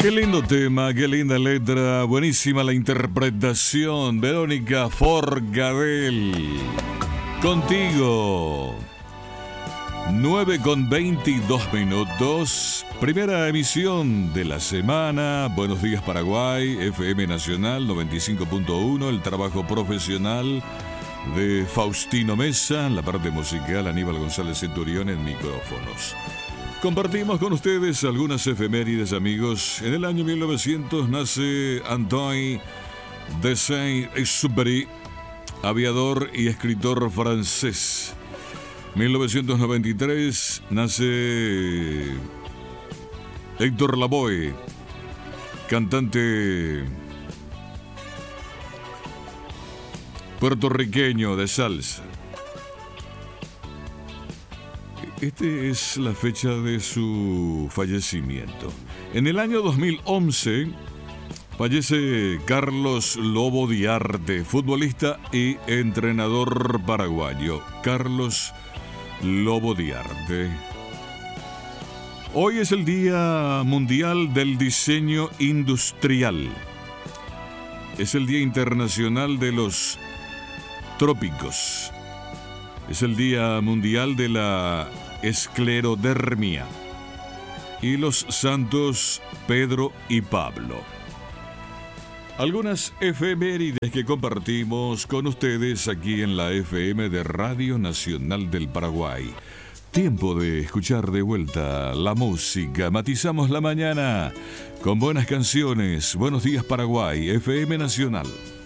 Qué lindo tema, qué linda letra, buenísima la interpretación. Verónica Forcadell, contigo. 9:22. Primera emisión de la semana. Buenos días Paraguay, FM Nacional 95.1. El trabajo profesional de Faustino Mesa, en la parte musical Aníbal González Centurión en micrófonos. Compartimos con ustedes algunas efemérides, amigos. En el año 1900 nace Antoine de Saint-Exupéry, aviador y escritor francés. 1993 nace Héctor Lavoe, cantante puertorriqueño de salsa. Esta es la fecha de su fallecimiento. En el año 2011 fallece Carlos Lobo Diarte, futbolista y entrenador paraguayo. Carlos Lobo Diarte. Hoy es el Día Mundial del Diseño Industrial. Es el Día Internacional de los Trópicos. Es el Día Mundial de la Esclerodermia. Y los santos Pedro y Pablo. Algunas efemérides que compartimos con ustedes aquí en la FM de Radio Nacional del Paraguay. Tiempo de escuchar de vuelta la música. Matizamos la mañana con buenas canciones. Buenos días Paraguay, FM Nacional.